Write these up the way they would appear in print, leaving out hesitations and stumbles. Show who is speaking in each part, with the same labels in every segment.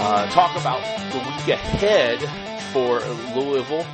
Speaker 1: talk about the week ahead for Louisville.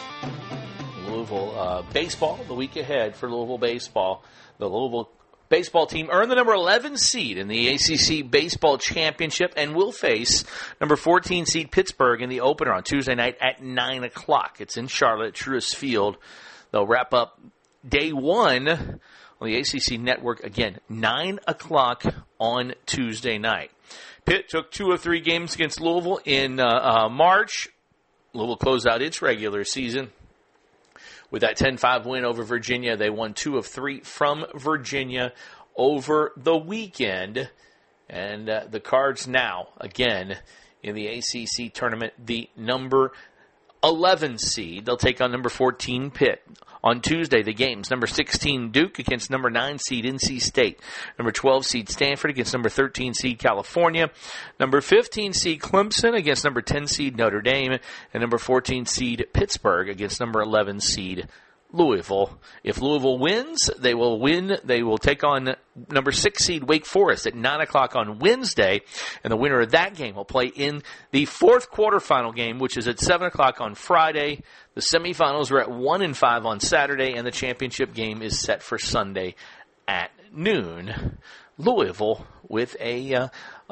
Speaker 1: Baseball, the week ahead for Louisville baseball. The Louisville baseball team earned the number 11 seed in the ACC Baseball Championship and will face number 14 seed Pittsburgh in the opener on Tuesday night at 9 o'clock. It's in Charlotte, Truist Field. They'll wrap up day one on the ACC network, again, 9 o'clock on Tuesday night. Pitt took 2 of 3 games against Louisville in March. Louisville closed out its regular season with that 10-5 win over Virginia. They won 2 of 3 from Virginia over the weekend. And the Cards now, again, in the ACC tournament, the number 11 seed. They'll take on number 14 Pitt. On Tuesday, the games, number 16 Duke against number 9 seed NC State. Number 12 seed Stanford against number 13 seed California. Number 15 seed Clemson against number 10 seed Notre Dame. And number 14 seed Pittsburgh against number 11 seed Louisville. If Louisville wins, they will win. They will take on number 6 seed Wake Forest at 9 o'clock on Wednesday. And the winner of that game will play in the 4th quarterfinal game, which is at 7 o'clock on Friday. The semifinals are at 1 and 5 on Saturday, and the championship game is set for Sunday at noon. Louisville with a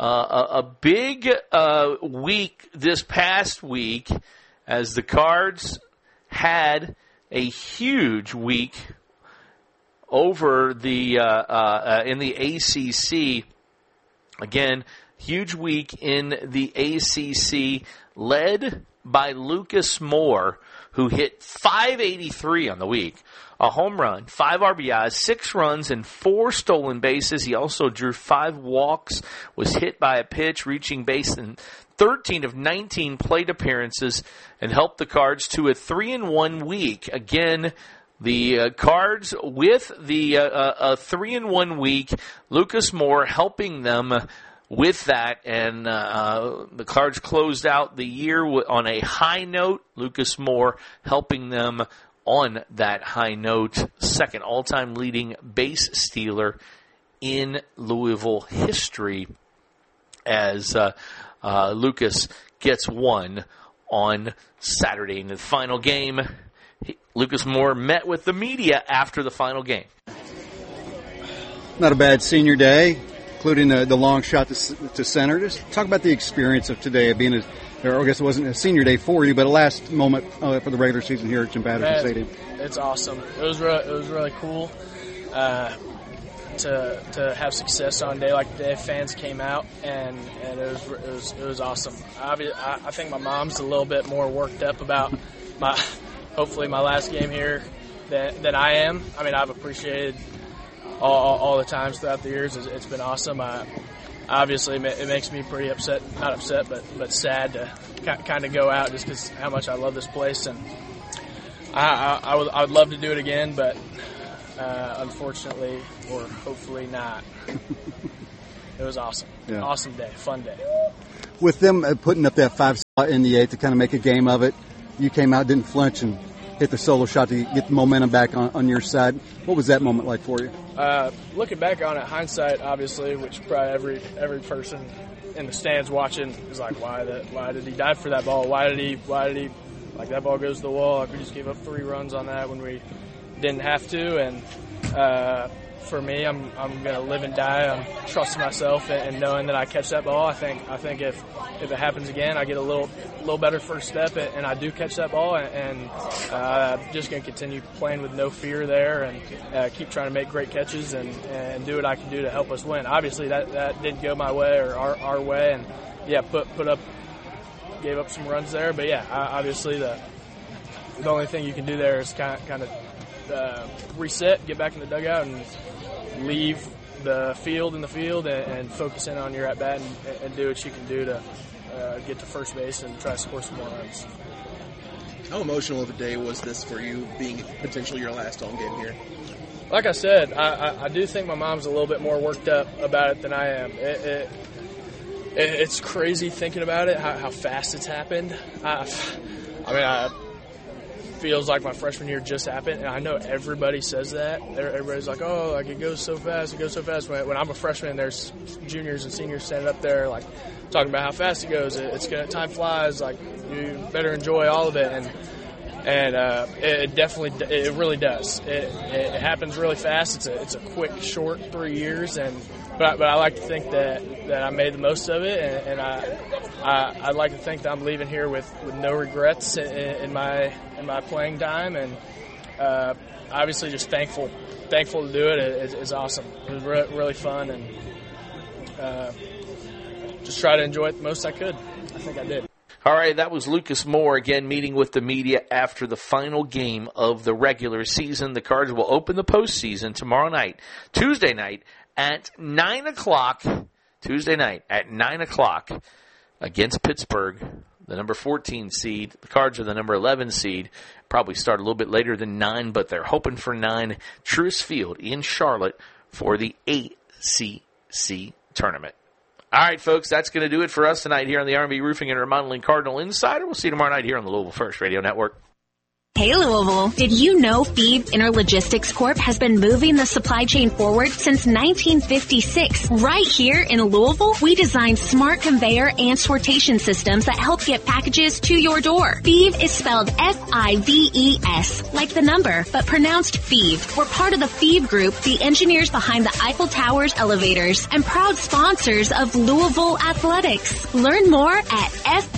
Speaker 1: big week this past week, as the Cards had a huge week over the in the ACC. Again, huge week in the ACC, led by Lucas Moore, who hit .583 on the week. A home run, 5 RBIs, 6 runs, and 4 stolen bases. He also drew 5 walks, was hit by a pitch, reaching base in 13 of 19 plate appearances, and helped the Cards to a 3-1 week. Again, the Cards with the 3-1 week. Lucas Moore helping them with that, and the Cards closed out the year on a high note. Lucas Moore helping them on that high note. Second all-time leading base stealer in Louisville history, as Lucas gets one on Saturday. In the final game, Lucas Moore met with the media after the final game.
Speaker 2: Not a bad senior day, including the long shot to center. Just talk about the experience of today, of being or I guess it wasn't a senior day for you, but a last moment for the regular season here at Jim Patterson Stadium.
Speaker 3: It's awesome. It was really cool to have success on a day like today. Fans came out, and it was awesome. I think my mom's a little bit more worked up about hopefully my last game here than I am. I mean, I've appreciated all the times throughout the years. It's been awesome. Obviously, it makes me pretty upset, not upset, but sad to kind of go out just because how much I love this place. And I would love to do it again, but unfortunately, or hopefully not. It was awesome. Yeah. Awesome day, fun day.
Speaker 2: With them putting up that 5 spot in the 8th to kind of make a game of it, you came out, didn't flinch, and hit the solo shot to get the momentum back on your side. What was that moment like for you?
Speaker 3: Looking back on it, hindsight, obviously, which probably every person in the stands watching is like, why did he dive for that ball? Why did he like that ball goes to the wall? Like we just gave up 3 runs on that when we didn't have to. And for me, I'm gonna live and die on trusting myself and knowing that I catch that ball. I think if it happens again, I get a little better first step and I do catch that ball, and just gonna continue playing with no fear there and keep trying to make great catches and do what I can do to help us win. Obviously that didn't go my way or our way, and yeah, gave up some runs there, but yeah, obviously the only thing you can do there is kind of reset, get back in the dugout, and leave the field and focus in on your at-bat and do what you can do to get to first base and try to score some more runs.
Speaker 4: How emotional of a day was this for you, being potentially your last home game here?
Speaker 3: Like I said, I do think my mom's a little bit more worked up about it than I am. It's crazy thinking about it, how fast it's happened. I feels like my freshman year just happened, and I know everybody says that. Everybody's like, oh, like it goes so fast, it goes so fast. When I'm a freshman, there's juniors and seniors standing up there like talking about how fast it goes. Time flies. Like you better enjoy all of it, and it really does. It happens really fast. It's a quick, short 3 years, but I like to think that I made the most of it, and I'd like to think that I'm leaving here with no regrets in my playing time, and obviously just thankful to do it. It's awesome. It was really fun, and just try to enjoy it the most I could. I think I did.
Speaker 1: All right, that was Lucas Moore again meeting with the media after the final game of the regular season. The Cards will open the postseason tomorrow night, Tuesday night at 9 o'clock. Tuesday night at 9 o'clock against Pittsburgh, the number 14 seed. The Cards are the number 11 seed. Probably start a little bit later than 9, but they're hoping for 9. Truist Field in Charlotte for the ACC tournament. All right, folks, that's going to do it for us tonight here on the R&B Roofing and Remodeling Cardinal Insider. We'll see you tomorrow night here on the Louisville First Radio Network.
Speaker 5: Hey Louisville, did you know Phoebe Interlogistics Corp has been moving the supply chain forward since 1956? Right here in Louisville, we designed smart conveyor and sortation systems that help get packages to your door. Phoebe is spelled F-I-V-E-S, like the number, but pronounced Phoebe. We're part of the Phoebe Group, the engineers behind the Eiffel Tower's elevators, and proud sponsors of Louisville Athletics. Learn more at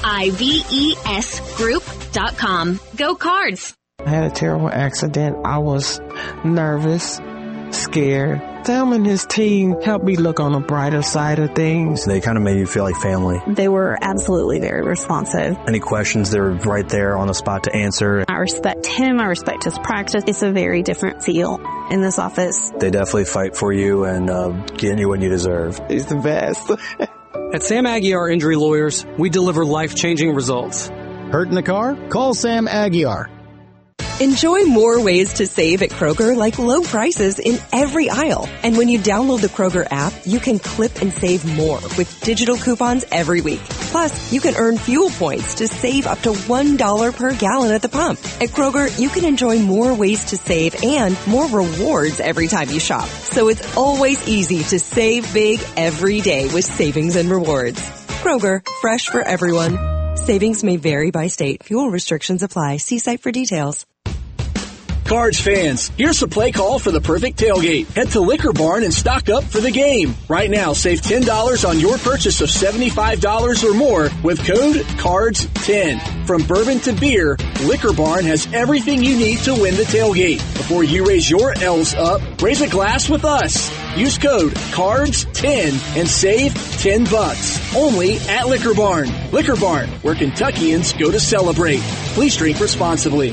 Speaker 5: FIVESgroup.com. Go Cards!
Speaker 6: I had a terrible accident. I was nervous, scared. Sam and his team helped me look on the brighter side of things.
Speaker 7: They kind of made you feel like family.
Speaker 8: They were absolutely very responsive.
Speaker 7: Any questions, they were right there on the spot to answer.
Speaker 8: I respect him. I respect his practice. It's a very different feel in this office.
Speaker 7: They definitely fight for you and getting you what you deserve.
Speaker 6: He's the best.
Speaker 9: At Sam Aguiar Injury Lawyers, we deliver life-changing results.
Speaker 10: Hurt in the car? Call Sam Aguiar.
Speaker 11: Enjoy more ways to save at Kroger, like low prices in every aisle. And when you download the Kroger app, you can clip and save more with digital coupons every week. Plus, you can earn fuel points to save up to $1 per gallon at the pump. At Kroger, you can enjoy more ways to save and more rewards every time you shop. So it's always easy to save big every day with savings and rewards. Kroger, fresh for everyone. Savings may vary by state. Fuel restrictions apply. See site for details.
Speaker 12: Cards fans, here's the play call for the perfect tailgate. Head to Liquor Barn and stock up for the game. Right now, save $10 on your purchase of $75 or more with code CARDS10. From bourbon to beer, Liquor Barn has everything you need to win the tailgate. Before you raise your L's up, raise a glass with us. Use code CARDS10 and save $10. Only at Liquor Barn. Liquor Barn, where Kentuckians go to celebrate. Please drink responsibly.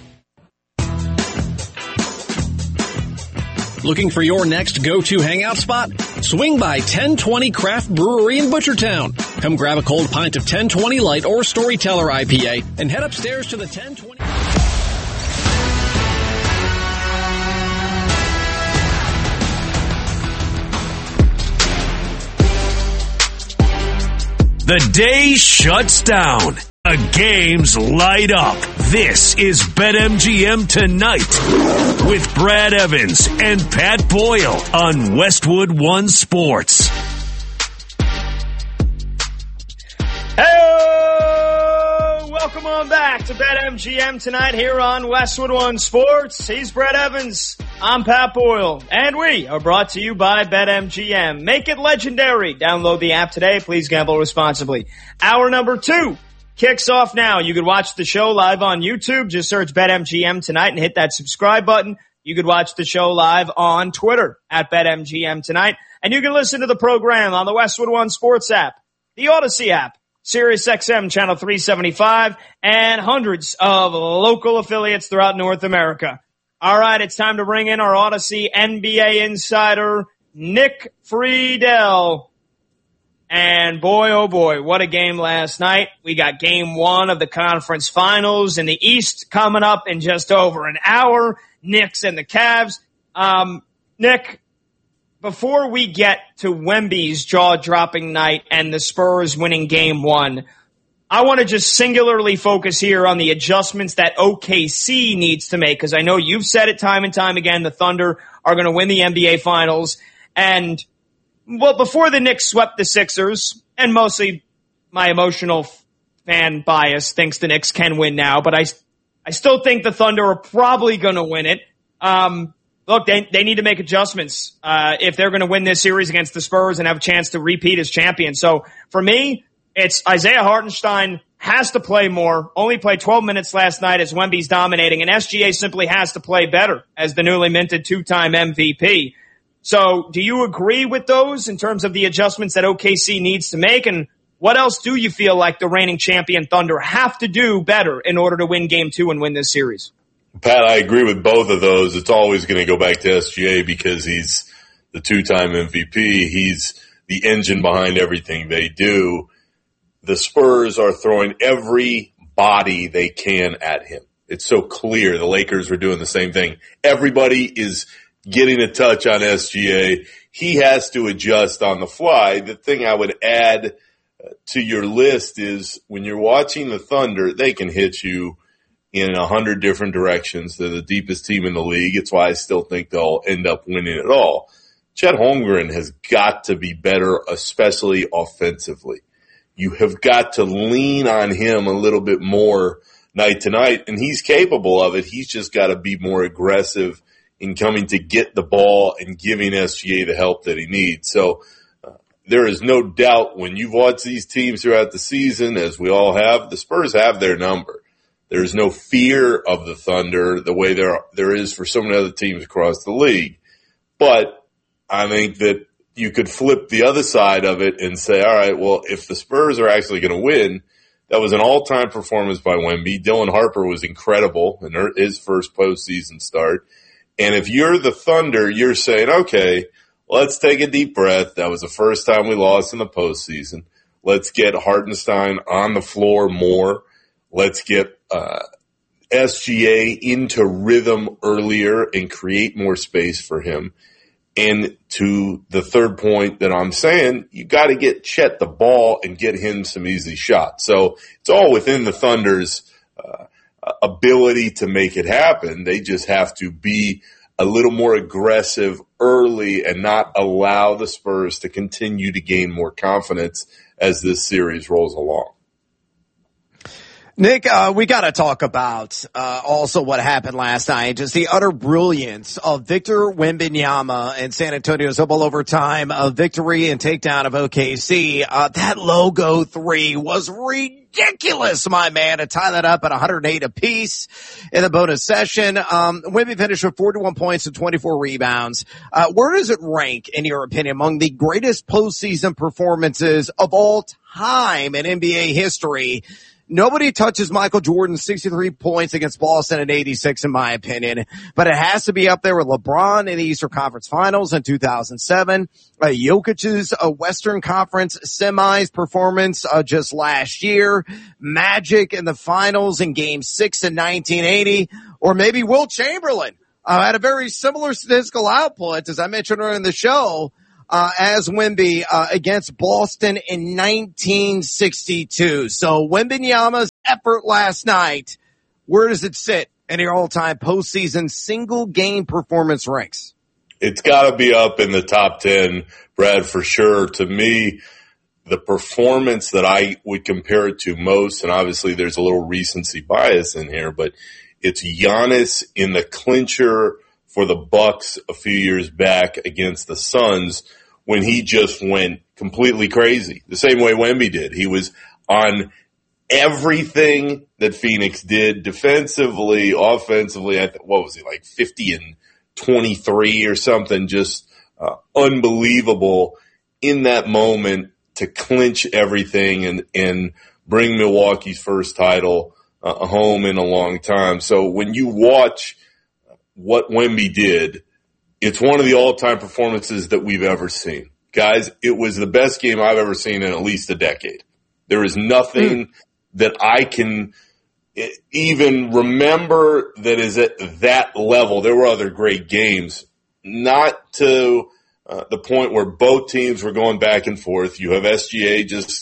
Speaker 12: Looking for your next go-to hangout spot? Swing by 1020 Craft Brewery in Butchertown. Come grab a cold pint of 1020 Light or Storyteller IPA and head upstairs to the 1020...
Speaker 13: The day shuts down. The games light up. This is BetMGM Tonight with Brad Evans and Pat Boyle on Westwood One Sports.
Speaker 14: Hey, welcome on back to BetMGM Tonight here on Westwood One Sports. He's Brad Evans. I'm Pat Boyle, and we are brought to you by BetMGM. Make it legendary. Download the app today. Please gamble responsibly. Hour number 2 kicks off now. You could watch the show live on YouTube. Just search BetMGM Tonight and hit that subscribe button. You could watch the show live on Twitter at BetMGM Tonight. And you can listen to the program on the Westwood One Sports app, the Odyssey app, SiriusXM Channel 375, and hundreds of local affiliates throughout North America. All right, it's time to bring in our Odyssey NBA insider, Nick Friedel. And boy, oh boy, what a game last night. We got game 1 of the conference finals in the East coming up in just over an hour. Knicks and the Cavs. Nick, before we get to Wemby's jaw-dropping night and the Spurs winning game 1, I want to just singularly focus here on the adjustments that OKC needs to make, because I know you've said it time and time again, the Thunder are going to win the NBA Finals. And, well, before the Knicks swept the Sixers, and mostly my emotional fan bias thinks the Knicks can win now, but I still think the Thunder are probably going to win it. Look, they need to make adjustments if they're going to win this series against the Spurs and have a chance to repeat as champions. So for me, it's Isaiah Hartenstein has to play more, only played 12 minutes last night as Wemby's dominating, and SGA simply has to play better as the newly minted 2-time MVP. So do you agree with those in terms of the adjustments that OKC needs to make? And what else do you feel like the reigning champion Thunder have to do better in order to win Game 2 and win this series?
Speaker 15: Pat, I agree with both of those. It's always going to go back to SGA because he's the 2-time MVP. He's the engine behind everything they do. The Spurs are throwing every body they can at him. It's so clear. The Lakers were doing the same thing. Everybody is getting a touch on SGA. He has to adjust on the fly. The thing I would add to your list is when you're watching the Thunder, they can hit you in 100 different directions. They're the deepest team in the league. It's why I still think they'll end up winning it all. Chet Holmgren has got to be better, especially offensively. You have got to lean on him a little bit more night to night, and he's capable of it. He's just got to be more aggressive in coming to get the ball and giving SGA the help that he needs. So there is no doubt when you've watched these teams throughout the season, as we all have, the Spurs have their number. There's no fear of the Thunder the way there is for so many other teams across the league. But I think that you could flip the other side of it and say, all right, well, if the Spurs are actually going to win, that was an all-time performance by Wemby. Dylan Harper was incredible in his first postseason start. And if you're the Thunder, you're saying, okay, let's take a deep breath. That was the first time we lost in the postseason. Let's get Hartenstein on the floor more. Let's get SGA into rhythm earlier and create more space for him. And to the third point that I'm saying, you got to get Chet the ball and get him some easy shots. So it's all within the Thunder's ability to make it happen. They just have to be a little more aggressive early and not allow the Spurs to continue to gain more confidence as this series rolls along.
Speaker 16: Nick, we got to talk about also what happened last night, just the utter brilliance of Victor Wembanyama and San Antonio's double overtime victory and takedown of OKC. That logo three was ridiculous, my man, to tie that up at 108 apiece in the bonus session. Wemby finished with 41 points and 24 rebounds. Where does it rank, in your opinion, among the greatest postseason performances of all time in NBA history? Nobody touches Michael Jordan's 63 points against Boston in 86, in my opinion, but it has to be up there with LeBron in the Eastern Conference Finals in 2007, Jokic's Western Conference semis performance just last year, Magic in the finals in Game 6 in 1980, or maybe Wilt Chamberlain had a very similar statistical output, as I mentioned earlier in the show, as Wemby against Boston in 1962. So Wembanyama's effort last night, where does it sit in your all-time postseason single-game performance ranks?
Speaker 15: It's got to be up in the top 10, Brad, for sure. To me, the performance that I would compare it to most, and obviously there's a little recency bias in here, but it's Giannis in the clincher for the Bucks a few years back against the Suns, when he just went completely crazy, the same way Wemby did. He was on everything that Phoenix did defensively, offensively. What was he, like 50 and 23 or something? Just unbelievable in that moment to clinch everything and bring Milwaukee's first title home in a long time. So when you watch what Wemby did, it's one of the all-time performances that we've ever seen. Guys, it was the best game I've ever seen in at least a decade. There is nothing that I can even remember that is at that level. There were other great games, not to the point where both teams were going back and forth. You have SGA just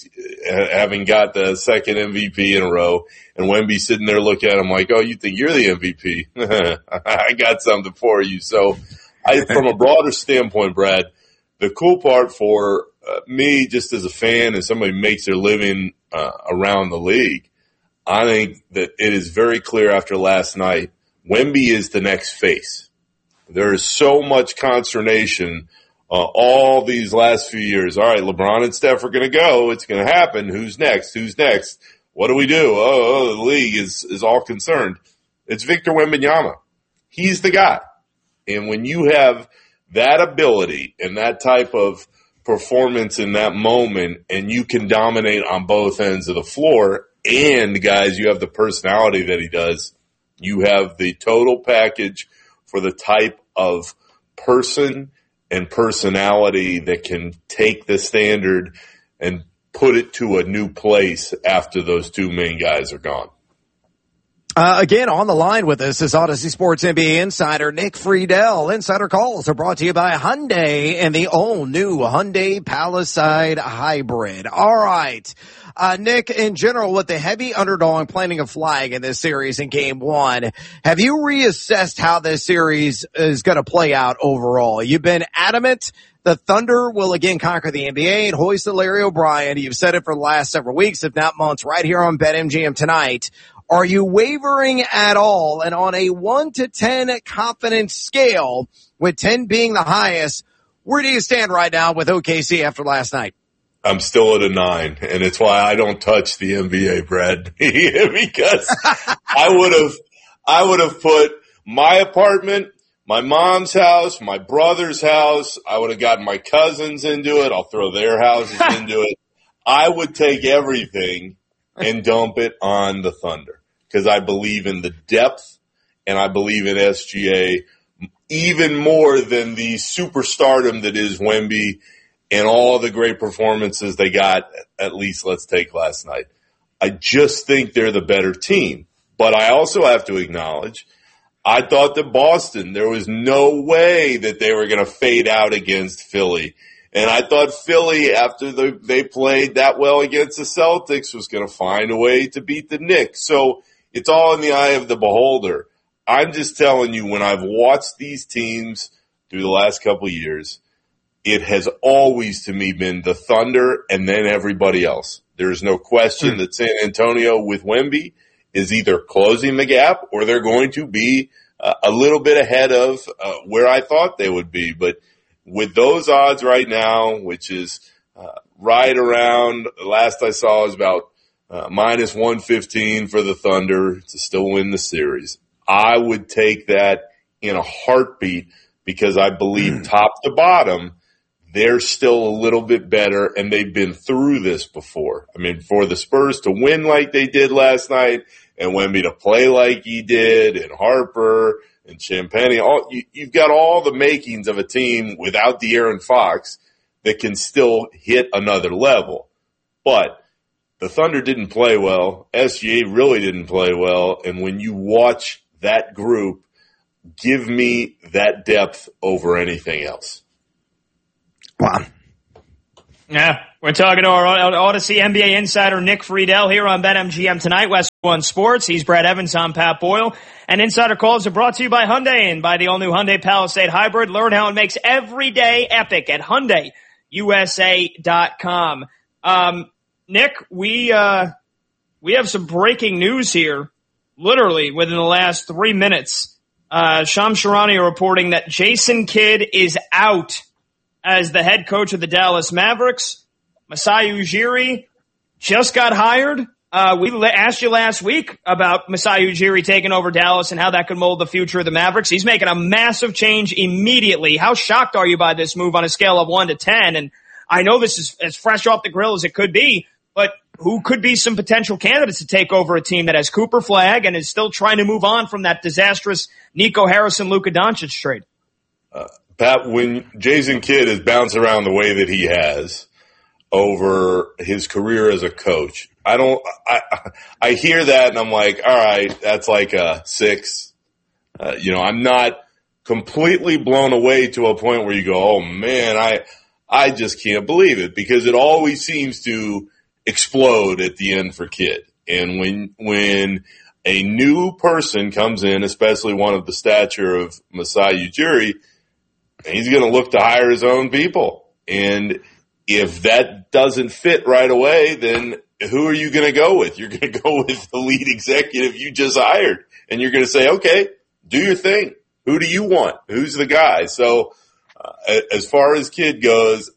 Speaker 15: having got the second MVP in a row, and Wemby sitting there looking at him like, oh, you think you're the MVP? I got something for you. So from a broader standpoint, Brad, the cool part for me, just as a fan and somebody who makes their living around the league, I think that it is very clear after last night, Wemby is the next face. There is so much consternation all these last few years. All right, LeBron and Steph are going to go. It's going to happen. Who's next? Who's next? What do we do? Oh, the league is all concerned. It's Victor Wembanyama. He's the guy. And when you have that ability and that type of performance in that moment, and you can dominate on both ends of the floor, and guys, you have the personality that he does, you have the total package for the type of person and personality that can take the standard and put it to a new place after those two main guys are gone.
Speaker 16: Again, on the line with us is Odyssey Sports NBA insider Nick Friedel. Insider calls are brought to you by Hyundai and the all-new Hyundai Palisade Hybrid. All right. Nick, in general, with the heavy underdog planting a flag in this series in Game 1, have you reassessed how this series is going to play out overall? You've been adamant the Thunder will again conquer the NBA and hoist the Larry O'Brien. You've said it for the last several weeks, if not months, right here on BetMGM tonight. Are you wavering at all? And on a 1 to 10 confidence scale, with 10 being the highest, where do you stand right now with OKC after last night?
Speaker 15: I'm still at a 9, and it's why I don't touch the NBA, Brad, because I would have put my apartment, my mom's house, my brother's house. I would have gotten my cousins into it. I'll throw their houses into it. I would take everything and dump it on the Thunder because I believe in the depth and I believe in SGA even more than the superstardom that is Wemby and all the great performances they got, at least let's take last night. I just think they're the better team. But I also have to acknowledge, I thought that Boston, there was no way that they were going to fade out against Philly. And I thought Philly, after they played that well against the Celtics, was going to find a way to beat the Knicks. So it's all in the eye of the beholder. I'm just telling you, when I've watched these teams through the last couple of years, it has always, to me, been the Thunder and then everybody else. There's no question that San Antonio with Wemby is either closing the gap or they're going to be a little bit ahead of where I thought they would be. But with those odds right now, which is right around, last I saw was about minus 115 for the Thunder to still win the series, I would take that in a heartbeat because I believe top to bottom, they're still a little bit better, and they've been through this before. I mean, for the Spurs to win like they did last night and Wemby to play like he did and Harper and Champagne, you've got all the makings of a team without De'Aaron Fox that can still hit another level. But the Thunder didn't play well. SGA really didn't play well. And when you watch that group, give me that depth over anything else.
Speaker 16: Wow.
Speaker 14: Yeah, we're talking to our Odyssey NBA insider Nick Friedel here on BetMGM tonight, West One Sports. He's Brad Evans, I'm Pat Boyle. And Insider Calls are brought to you by Hyundai and by the all-new Hyundai Palisade Hybrid. Learn how it makes every day epic at HyundaiUSA.com. Nick, we have some breaking news here, literally within the last 3 minutes. Shams Charania reporting that Jason Kidd is out as the head coach of the Dallas Mavericks. Masai Ujiri just got hired. We asked you last week about Masai Ujiri taking over Dallas and how that could mold the future of the Mavericks. He's making a massive change immediately. How shocked are you by this move on a scale of 1 to 10? And I know this is as fresh off the grill as it could be, but who could be some potential candidates to take over a team that has Cooper Flagg and is still trying to move on from that disastrous Nico Harrison-Luka Doncic trade?
Speaker 15: Pat, when Jason Kidd has bounced around the way that he has over his career as a coach, I hear that and I'm like, all right, that's like a 6. I'm not completely blown away to a point where you go, oh man, I just can't believe it, because it always seems to explode at the end for Kidd. And when a new person comes in, especially one of the stature of Masai Ujiri, he's going to look to hire his own people. And if that doesn't fit right away, then who are you going to go with? You're going to go with the lead executive you just hired. And you're going to say, okay, do your thing. Who do you want? Who's the guy? So as far as Kidd goes,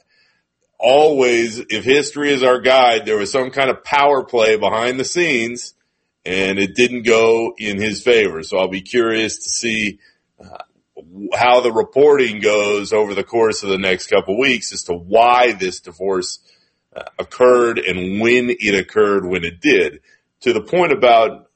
Speaker 15: always, if history is our guide, there was some kind of power play behind the scenes, and it didn't go in his favor. So I'll be curious to see how the reporting goes over the course of the next couple of weeks as to why this divorce occurred and when it occurred when it did. To the point about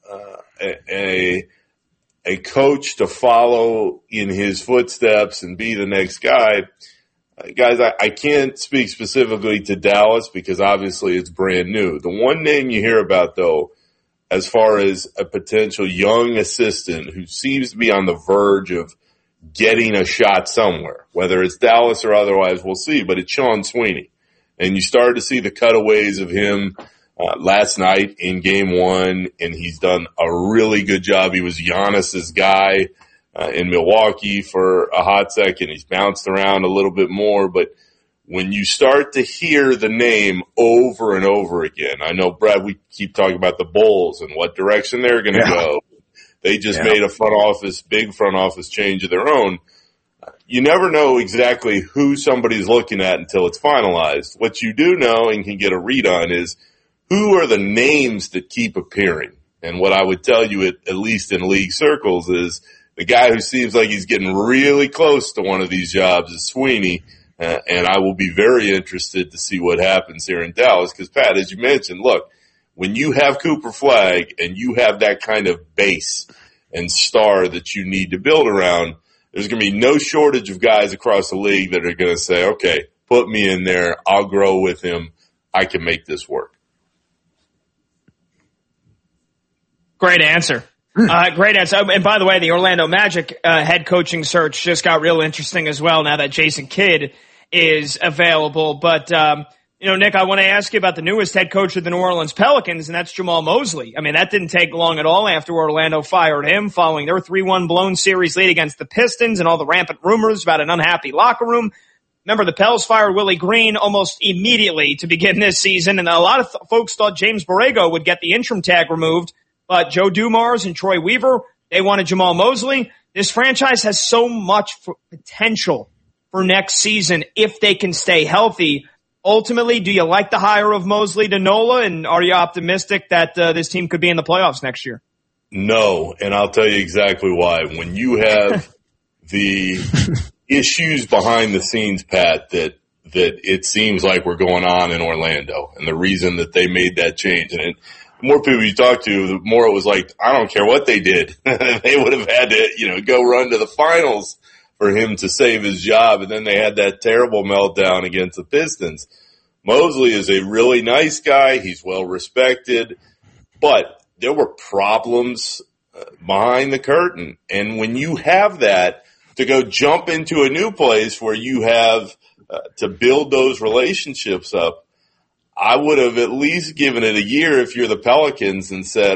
Speaker 15: a coach to follow in his footsteps and be the next guy, guys, I can't speak specifically to Dallas because obviously it's brand new. The one name you hear about, though, as far as a potential young assistant who seems to be on the verge of getting a shot somewhere, whether it's Dallas or otherwise, we'll see, but it's Sean Sweeney. And you started to see the cutaways of him last night in game one, and he's done a really good job. He was Giannis's guy in Milwaukee for a hot second. He's bounced around a little bit more, but when you start to hear the name over and over again, I know, Brad, we keep talking about the Bulls and what direction they're going to go. They just made a big front office change of their own. You never know exactly who somebody's looking at until it's finalized. What you do know and can get a read on is who are the names that keep appearing. And what I would tell you, at least in league circles, is the guy who seems like he's getting really close to one of these jobs is Sweeney. And I will be very interested to see what happens here in Dallas. Because, Pat, as you mentioned, look, when you have Cooper Flagg and you have that kind of base and star that you need to build around, there's going to be no shortage of guys across the league that are going to say, okay, put me in there. I'll grow with him. I can make this work.
Speaker 14: Great answer. Great answer. And by the way, the Orlando Magic head coaching search just got real interesting as well now that Jason Kidd is available. But, Nick, I want to ask you about the newest head coach of the New Orleans Pelicans, and that's Jamal Mosley. I mean, that didn't take long at all after Orlando fired him following their 3-1 blown series lead against the Pistons and all the rampant rumors about an unhappy locker room. Remember, the Pels fired Willie Green almost immediately to begin this season, and a lot of folks thought James Borrego would get the interim tag removed. But Joe Dumars and Troy Weaver, they wanted Jamal Mosley. This franchise has so much potential for next season if they can stay healthy. Ultimately, do you like the hire of Mosley to NOLA, and are you optimistic that this team could be in the playoffs next year?
Speaker 15: No, and I'll tell you exactly why. When you have the issues behind the scenes, Pat, that it seems like we're going on in Orlando, and the reason that they made that change, and the more people you talk to, the more it was like, I don't care what they did. They would have had to, go run to the finals for him to save his job. And then they had that terrible meltdown against the Pistons. Mosley is a really nice guy. He's well respected, but there were problems behind the curtain. And when you have that, to go jump into a new place where you have to build those relationships up, I would have at least given it a year if you're the Pelicans and said,